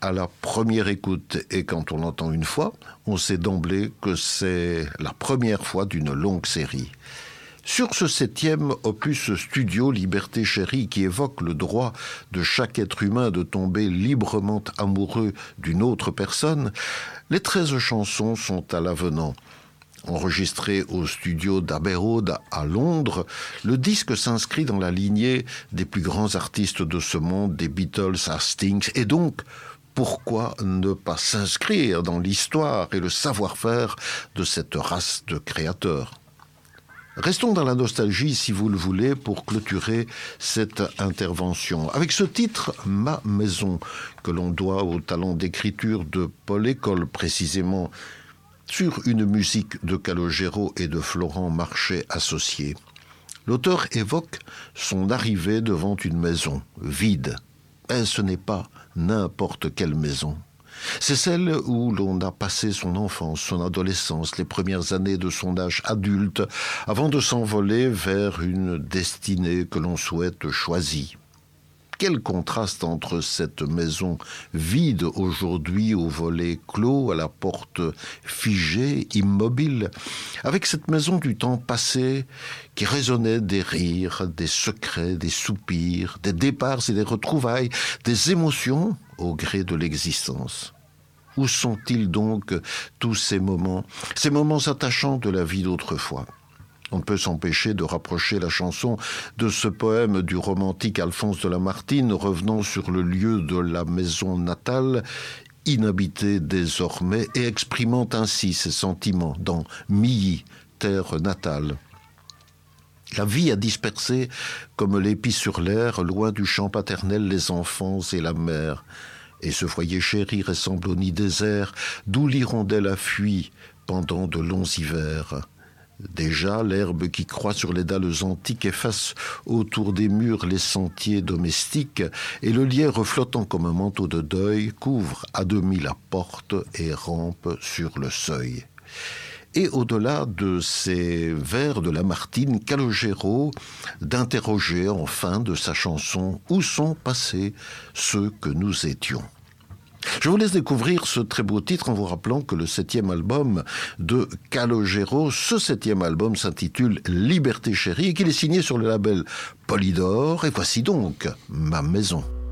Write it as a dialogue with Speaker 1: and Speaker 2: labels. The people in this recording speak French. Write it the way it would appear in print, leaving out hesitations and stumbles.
Speaker 1: à la première écoute. Et quand on l'entend une fois, on sait d'emblée que c'est la première fois d'une longue série. Sur ce 7e opus studio, Liberté chérie, qui évoque le droit de chaque être humain de tomber librement amoureux d'une autre personne, les 13 chansons sont à l'avenant. Enregistré au studio d'Abbey Road à Londres, le disque s'inscrit dans la lignée des plus grands artistes de ce monde, des Beatles à Sting, et donc pourquoi ne pas s'inscrire dans l'histoire et le savoir-faire de cette race de créateurs ? Restons dans la nostalgie, si vous le voulez, pour clôturer cette intervention. Avec ce titre, « Ma maison », que l'on doit au talent d'écriture de Paul École, précisément, sur une musique de Calogero et de Florent Marchais associés. L'auteur évoque son arrivée devant une maison vide. Et ce n'est pas n'importe quelle maison. C'est celle où l'on a passé son enfance, son adolescence, les premières années de son âge adulte, avant de s'envoler vers une destinée que l'on souhaite choisie. Quel contraste entre cette maison vide aujourd'hui, aux volets clos, à la porte figée, immobile, avec cette maison du temps passé qui résonnait des rires, des secrets, des soupirs, des départs et des retrouvailles, des émotions au gré de l'existence. Où sont-ils donc tous ces moments attachants de la vie d'autrefois ? On ne peut s'empêcher de rapprocher la chanson de ce poème du romantique Alphonse de Lamartine, revenant sur le lieu de la maison natale, inhabitée désormais, et exprimant ainsi ses sentiments dans Milly, terre natale. La vie a dispersé, comme l'épi sur l'air, loin du champ paternel, les enfants et la mère. Et ce foyer chéri ressemble au nid désert, d'où l'hirondelle a fui pendant de longs hivers. Déjà, l'herbe qui croît sur les dalles antiques efface autour des murs les sentiers domestiques, et le lierre flottant comme un manteau de deuil couvre à demi la porte et rampe sur le seuil. Et au-delà de ces vers de Lamartine, Calogero d'interroger en fin de sa chanson « Où sont passés ceux que nous étions ?» Je vous laisse découvrir ce très beau titre en vous rappelant que le 7e album de Calogero, ce 7e album s'intitule Liberté chérie et qu'il est signé sur le label Polydor. Et voici donc Ma maison.